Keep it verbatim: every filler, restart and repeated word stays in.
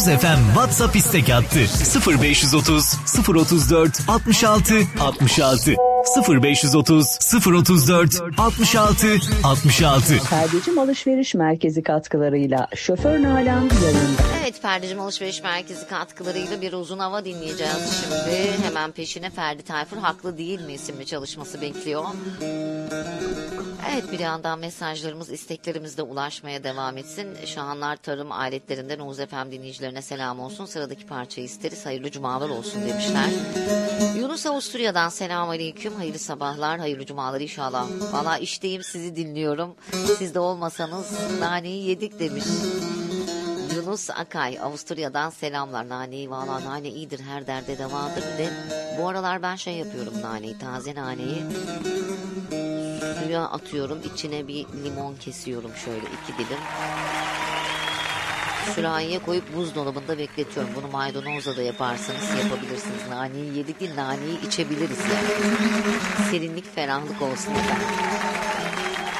Muz F M WhatsApp istek hattı sıfır beş otuz sıfır otuz dört altmış altı altmış altı sıfır beş otuz sıfır otuz dört altmış altı altmış altı. Perdecim Alışveriş Merkezi katkılarıyla Şoför Nalan yayında. Evet, Perdecim Alışveriş Merkezi katkılarıyla bir uzun hava dinleyeceğiz şimdi. Hemen peşine Ferdi Tayfur Haklı Değil Mi isimli çalışması bekliyor. Evet, bir yandan mesajlarımız, isteklerimiz de ulaşmaya devam etsin. Şahanlar Tarım Aletlerinden Oğuz Efem dinleyicilerine selam olsun. Sıradaki parçayı isteriz. Hayırlı cumalar olsun demişler. Yunus Avusturya'dan selam aleyküm. Hayırlı sabahlar, hayırlı cumalar inşallah. Valla işteyim, sizi dinliyorum. Siz de olmasanız naneyi yedik demiş. Yunus Akay Avusturya'dan selamlar. Naneyi valla nane iyidir, her derde devadır. De bu aralar ben şey yapıyorum, naneyi, taze naneyi suya atıyorum, içine bir limon kesiyorum şöyle iki dilim. Sürahiye koyup buzdolabında bekletiyorum. Bunu maydanozla da yaparsınız, yapabilirsiniz. Naneyi yedik değil, naneyi içebiliriz yani. Serinlik, ferahlık olsun efendim.